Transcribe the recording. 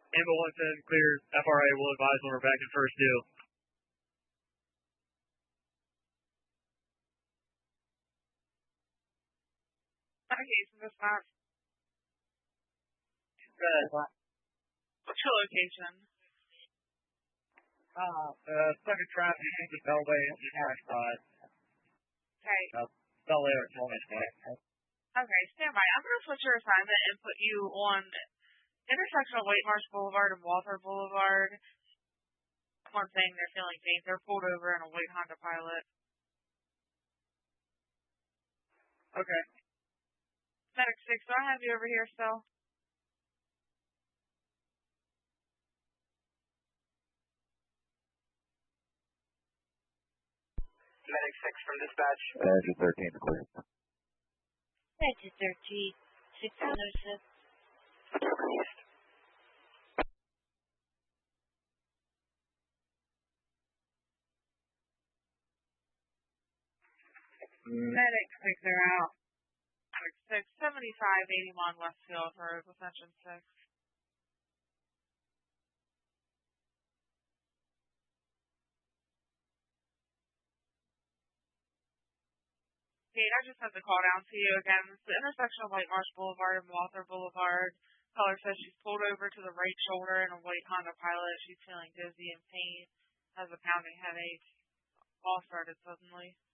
Ambulance and clear. FRA will advise when we're back in first due. Navigation dispatch. Good. What's your location? Second traffic into Bellway and Okay. Bel-Air at Tony Square. Okay, stand by. I'm going to switch your assignment and put you on intersection of Whitemarsh Boulevard and Walther Boulevard. One thing, they're feeling faint. They're pulled over in a white Honda Pilot. Okay. Medic 6, do I have you over here still? Medic 6 from dispatch. Edge 13 clear. Edge 13, 606. Medic 6, they're out. Medic 6, 7581 Westfield Road, Ascension 6. Kate, I just sent the call down to you again. It's the intersection of Whitemarsh Boulevard and Walther Boulevard. Caller says she's pulled over to the right shoulder in a white Honda Pilot. She's feeling dizzy and pain, has a pounding headache. All started suddenly.